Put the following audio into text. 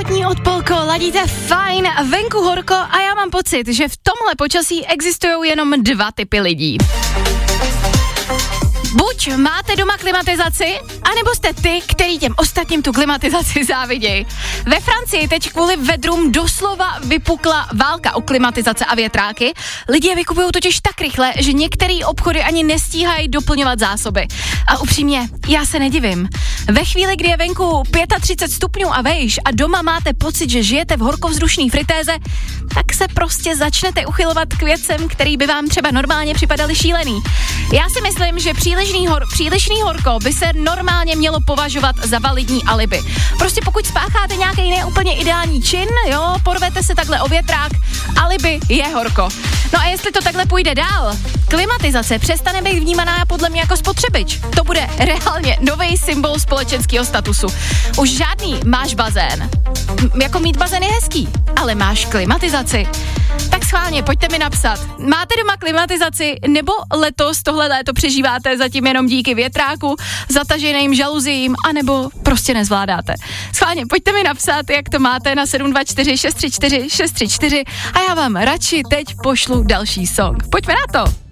Letní odpolko, ladíte fajn, venku horko a já mám pocit, že v tomhle počasí existují jenom dva typy lidí. Buď máte doma klimatizaci, anebo jste ty, který těm ostatním tu klimatizaci závidějí. Ve Francii teď kvůli vedrům doslova vypukla válka o klimatizace a větráky. Lidi je vykupují totiž tak rychle, že některé obchody ani nestíhají doplňovat zásoby. A upřímně, já se nedivím. Ve chvíli, kdy je venku 35 stupňů a vejš a doma máte pocit, že žijete v horkovzdušný fritéze, tak se prostě začnete uchylovat k věcem, který by vám třeba normálně připadaly šílený. Já si myslím, že přílišný horko by se normálně mělo považovat za validní alibi. Prostě pokud spácháte nějaký neúplně ideální čin, jo, porvete se takhle o větrák, alibi je horko. No a jestli to takhle půjde dál, klimatizace přestane být vnímaná podle mě jako spotřebič. To bude reálně nový symbol společenského statusu. Už žádný máš bazén. Jako mít bazén je hezký, ale máš klimatizaci. Tak schválně, pojďte mi napsat. Máte doma klimatizaci, nebo letos tohle léto přežíváte zatím jenom díky větráku, zataženým žaluzím, anebo prostě nezvládáte. Schválně, pojďte mi napsat, jak to máte na 724 634 634 a já vám radši teď pošlu další song. Pojďme na to.